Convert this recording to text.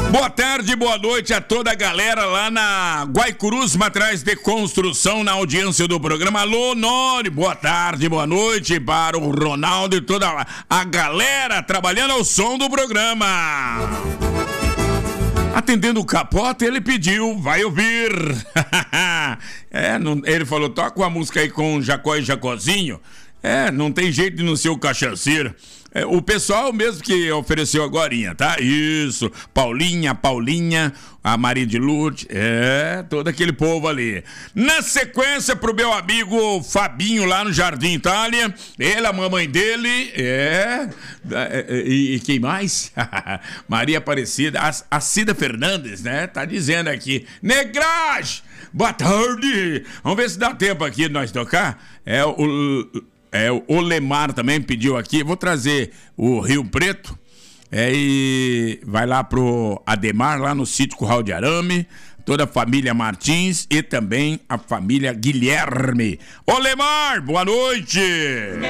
Boa tarde, boa noite a toda a galera lá na Guaicurus Materiais de Construção, na audiência do programa. Alô, Nori, boa tarde, boa noite para o Ronaldo e toda a galera trabalhando ao som do programa. Atendendo o Capota, ele pediu, vai ouvir. Ele falou, toca uma música aí com Jacó e Jacozinho. Não tem jeito de não ser o cachaceiro. O pessoal mesmo que ofereceu agorinha, tá? Isso, Paulinha, a Maria de Lourdes, todo aquele povo ali. Na sequência, pro meu amigo Fabinho lá no Jardim Itália, ele, a mamãe dele, e quem mais? Maria Aparecida, a Cida Fernandes, né? Tá dizendo aqui, Negragem, boa tarde. Vamos ver se dá tempo aqui de nós tocar. O Lemar também pediu aqui. Vou trazer o Rio Preto. E vai lá pro Ademar, lá no sítio Curral de Arame. Toda a família Martins e também a família Guilherme. Ô Lemar, boa noite!